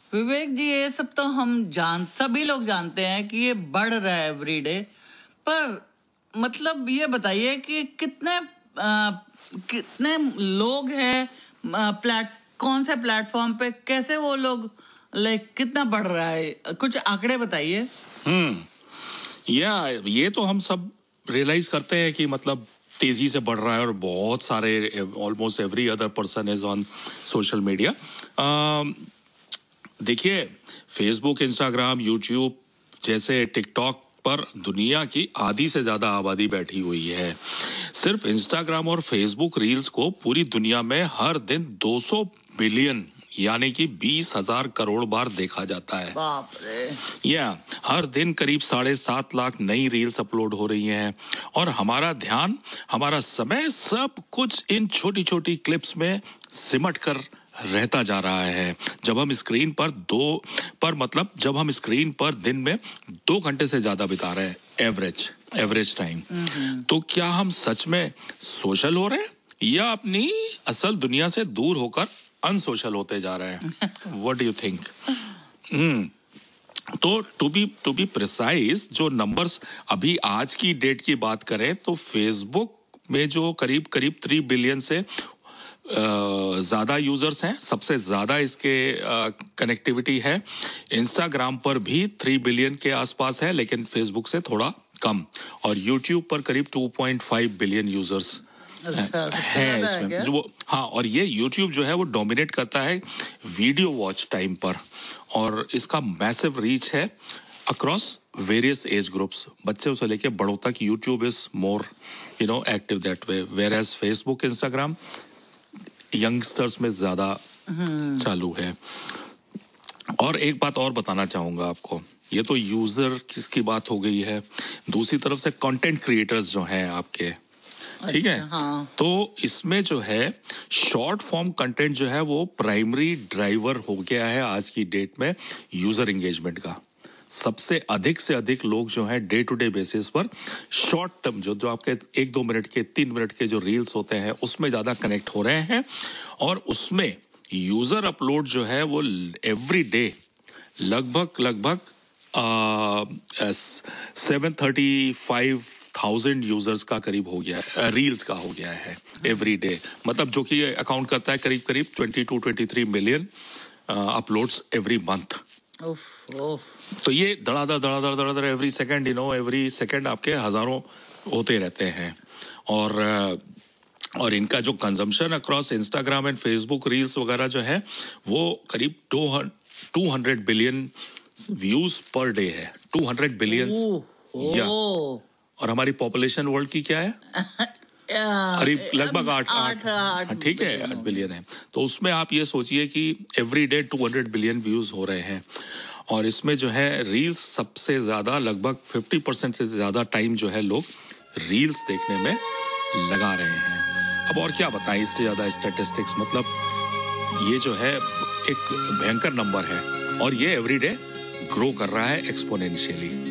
विवेक जी, ये सब तो हम सभी लोग जानते हैं कि ये बढ़ रहा है एवरीडे, पर मतलब ये बताइए कि कितने लोग हैं कौन से प्लेटफॉर्म पे, कैसे वो लोग कितना बढ़ रहा है, कुछ आंकड़े बताइए। ये तो हम सब रियलाइज करते हैं कि मतलब तेजी से बढ़ रहा है और बहुत सारे almost every other person is on social media. देखिए, फेसबुक, इंस्टाग्राम, यूट्यूब जैसे टिकटॉक पर दुनिया की आधी से ज्यादा आबादी बैठी हुई है। सिर्फ इंस्टाग्राम और फेसबुक रील्स को पूरी दुनिया में हर दिन 200 बिलियन यानी कि 20,000 करोड़ बार देखा जाता है। बाप रे। हर दिन करीब 7.5 लाख नई रील्स अपलोड हो रही हैं और हमारा ध्यान, हमारा समय, सब कुछ इन छोटी छोटी क्लिप्स में सिमट कर रहता जा रहा है। जब हम स्क्रीन पर दिन में 2 घंटे से ज्यादा बिता रहे हैं एवरेज टाइम, तो क्या हम सच में सोशल हो रहे हैं या अपनी असल दुनिया से दूर होकर अनसोशल होते जा रहे हैं? What do you think? तो टू बी प्रिसाइज, जो नंबर्स अभी आज की डेट की बात करें तो फेसबुक में जो करीब 3 बिलियन से ज्यादा यूजर्स हैं, सबसे ज्यादा इसके कनेक्टिविटी है। इंस्टाग्राम पर भी 3 बिलियन के आसपास है, लेकिन फेसबुक से थोड़ा कम, और यूट्यूब पर करीब 2.5 बिलियन यूजर्स है इसमें। और ये यूट्यूब जो है वो डोमिनेट करता है वीडियो वॉच टाइम पर, और इसका मैसिव रीच है अक्रॉस वेरियस एज ग्रुप्स, बच्चों से लेके बड़ों तक। YouTube is more active that way, where as Facebook, Instagram youngsters में ज्यादा चालू है। और एक बात और बताना चाहूंगा आपको, ये तो यूजर किसकी बात हो गई है, दूसरी तरफ से कंटेंट क्रिएटर्स जो हैं आपके, ठीक है। हाँ। तो इसमें जो है शॉर्ट फॉर्म कंटेंट जो है वो प्राइमरी ड्राइवर हो गया है आज की डेट में यूजर एंगेजमेंट का। सबसे अधिक से अधिक लोग जो है डे टू डे बेसिस पर शॉर्ट टर्म जो आपके 1-2 मिनट के, 3 मिनट के जो रील्स होते हैं उसमें ज्यादा कनेक्ट हो रहे हैं, और उसमें यूजर अपलोड जो है वो एवरी डे लगभग 735,000 यूजर्स का करीब हो गया है, रील्स का हो गया है एवरी डे। मतलब जो कि अकाउंट करता है करीब 22-23 मिलियन अपलोड्स एवरी मंथ। तो ये धड़ाधड़ एवरी सेकंड आपके हजारों होते रहते हैं। और इनका जो consumption across Instagram and Facebook reels वगैरह जो है वो करीब 200 बिलियन व्यूज पर डे है। 200 बिलियन। और हमारी पॉपुलेशन वर्ल्ड की क्या है? करीब लगभग 8 ठीक है, 8 बिलियन है। तो उसमें आप ये सोचिए कि एवरी डे 200 बिलियन व्यूज हो रहे हैं, और इसमें जो है रील्स सबसे ज्यादा, लगभग 50% से ज्यादा टाइम जो है लोग रील्स देखने में लगा रहे हैं। अब और क्या बताएं इससे ज्यादा स्टैटिस्टिक्स, मतलब ये जो है एक भयंकर नंबर है, और ये एवरी डे ग्रो कर रहा है एक्सपोनेंशियली।